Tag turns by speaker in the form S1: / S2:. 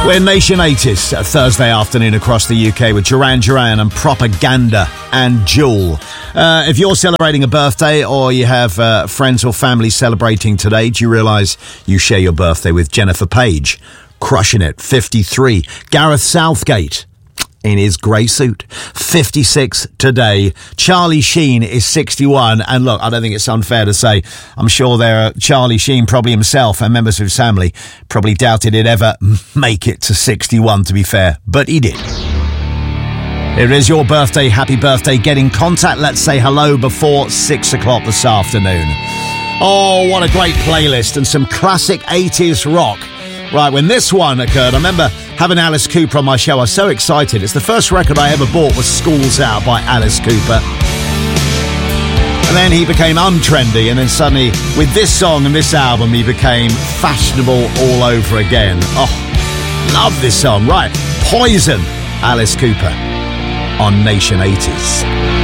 S1: We're Nation 80s, Thursday afternoon across the UK with Duran Duran and Propaganda and Jewel. If you're celebrating a birthday or you have friends or family celebrating today, do you realise you share your birthday with Jennifer Page? Crushing it, 53. Gareth Southgate in his grey suit, 56 today. Charlie Sheen is 61. And look, I don't think it's unfair to say, I'm sure Charlie Sheen, probably himself and members of his family, probably doubted he'd ever make it to 61, to be fair. But he did. It is your birthday. Happy birthday. Get in contact. Let's say hello before 6 o'clock this afternoon. Oh, what a great playlist and some classic 80s rock. Right, when this one occurred, I remember having Alice Cooper on my show. I was so excited. It's the first record I ever bought was School's Out by Alice Cooper. And then he became untrendy, and then suddenly, with this song and this album, he became fashionable all over again. Oh, love this song. Right, Poison, Alice Cooper on Nation 80s.